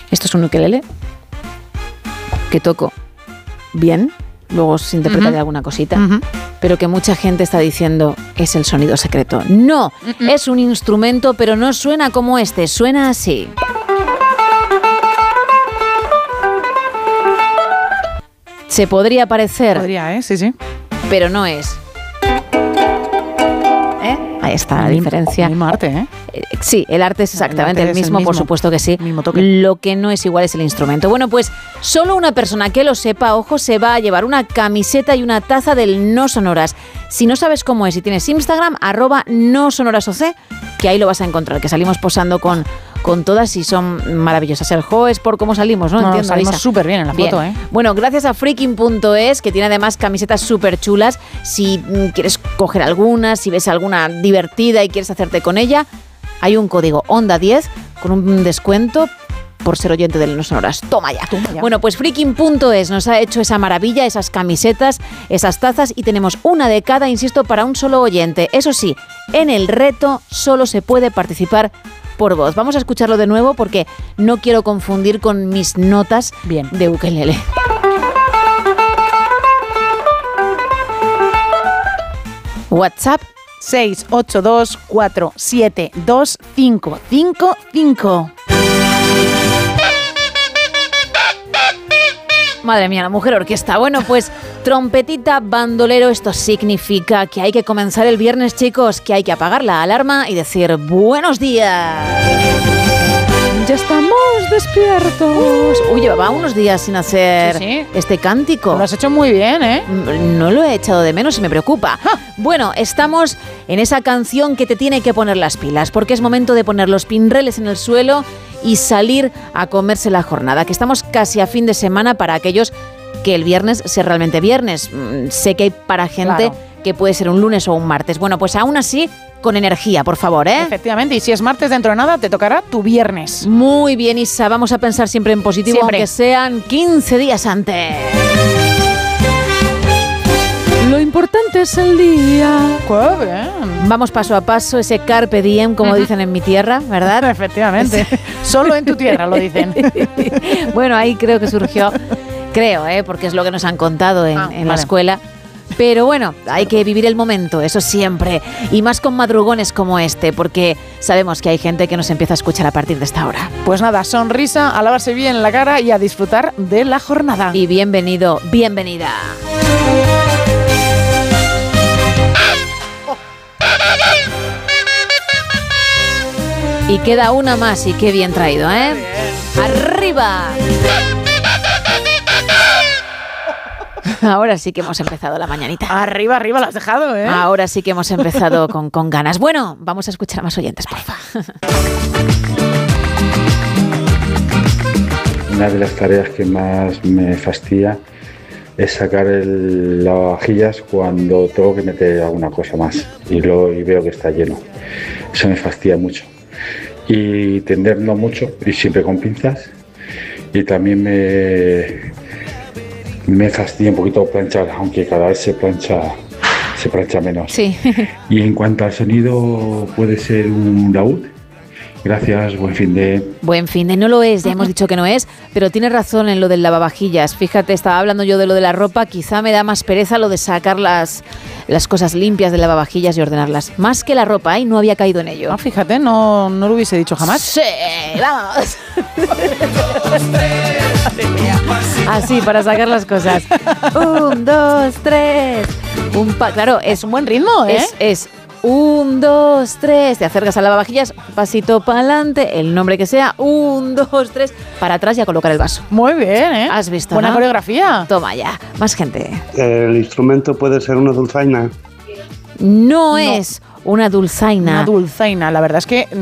Esto es un ukelele que toco bien, luego se interpreta de alguna cosita, pero que mucha gente está diciendo es el sonido secreto. No, es un instrumento, pero no suena como este, suena así. Se podría parecer. Podría, sí, sí. Pero no es. Ahí está la diferencia. El mismo arte, Sí, el arte es exactamente el mismo, por supuesto que sí. Lo que no es igual es el instrumento. Bueno, pues solo una persona que lo sepa, ojo, se va a llevar una camiseta y una taza del No Sonoras. Si no sabes cómo es y tienes Instagram, @nosonorasoc, que ahí lo vas a encontrar, que salimos posando con todas y son maravillosas. El jo es por cómo salimos, ¿no? Entiendo, salimos súper bien en la foto, Bueno, gracias a freaking.es, que tiene además camisetas súper chulas. Si quieres coger alguna, si ves alguna divertida y quieres hacerte con ella, hay un código ONDA10 con un descuento por ser oyente del No Sonoras. Toma ya. Bueno, pues freaking.es nos ha hecho esa maravilla, esas camisetas, esas tazas, y tenemos una de cada, insisto, para un solo oyente. Eso sí, en el reto solo se puede participar por voz. Vamos a escucharlo de nuevo porque no quiero confundir con mis notas de ukelele. WhatsApp 682472555. Madre mía, la mujer orquesta. Bueno, pues trompetita, bandolero, esto significa que hay que comenzar el viernes, chicos, que hay que apagar la alarma y decir buenos días. Ya estamos despiertos. Uy, llevaba unos días sin hacer este cántico. Lo has hecho muy bien, No lo he echado de menos y me preocupa. Bueno, estamos en esa canción que te tiene que poner las pilas, porque es momento de poner los pinreles en el suelo y salir a comerse la jornada, que estamos casi a fin de semana para aquellos que el viernes sea realmente viernes. Sé que hay para gente que puede ser un lunes o un martes. Bueno, pues aún así, con energía, por favor, Efectivamente, y si es martes dentro de nada, te tocará tu viernes. Muy bien, Isa, vamos a pensar siempre en positivo, aunque sean 15 días antes. Lo importante es el día. ¡Qué bien! Vamos paso a paso, ese carpe diem, como dicen en mi tierra, ¿verdad? Efectivamente. Solo en tu tierra lo dicen. Bueno, ahí creo que surgió, porque es lo que nos han contado en la escuela. Pero bueno, hay que vivir el momento, eso siempre. Y más con madrugones como este, porque sabemos que hay gente que nos empieza a escuchar a partir de esta hora. Pues nada, sonrisa, a lavarse bien la cara y a disfrutar de la jornada. Y bienvenido, bienvenida. Y queda una más, y qué bien traído, ¡Arriba! Ahora sí que hemos empezado la mañanita. Arriba, arriba, la has dejado, Ahora sí que hemos empezado con ganas. Bueno, vamos a escuchar a más oyentes, porfa. Una de las tareas que más me fastidia es sacar el lavavajillas cuando tengo que meter alguna cosa más y veo que está lleno. Eso me fastidia mucho. Y tender no mucho, y siempre con pinzas. Y también me fastidia un poquito planchar, aunque cada vez se plancha menos. Sí. Y en cuanto al sonido, puede ser un laúd. Gracias, buen fin de... Buen fin de, no lo es, ya hemos dicho que no es, pero tienes razón en lo del lavavajillas. Fíjate, estaba hablando yo de lo de la ropa, quizá me da más pereza lo de sacar las cosas limpias del lavavajillas y ordenarlas. Más que la ropa, no había caído en ello. Fíjate, no lo hubiese dicho jamás. Sí, vamos. Así, para sacar las cosas. 1, 2, 3. Claro, es un buen ritmo, Es 1, 2, 3, te acercas al lavavajillas, pasito para adelante, el nombre que sea, 1, 2, 3, para atrás y a colocar el vaso. Muy bien, ¿Has visto? Buena coreografía. Toma ya, más gente. ¿El instrumento puede ser una dulzaina? No es una dulzaina. Una dulzaina, la verdad es que